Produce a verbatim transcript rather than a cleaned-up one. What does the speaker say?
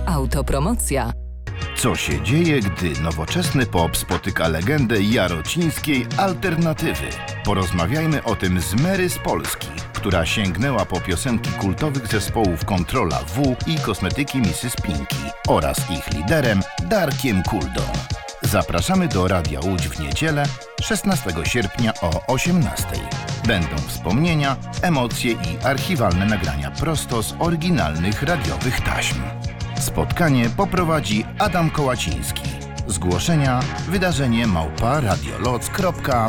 Autopromocja. Co się dzieje, gdy nowoczesny pop spotyka legendę jarocińskiej alternatywy? Porozmawiajmy o tym z Mary z Polski, która sięgnęła po piosenki kultowych zespołów Kontrola W i Kosmetyki missus Pinky oraz ich liderem Darkiem Kuldą. Zapraszamy do Radia Łódź w niedzielę, szesnastego sierpnia o osiemnastej. Będą wspomnienia, emocje i archiwalne nagrania prosto z oryginalnych radiowych taśm. Spotkanie poprowadzi Adam Kołaciński. Zgłoszenia wydarzenie małpa radioloc kropka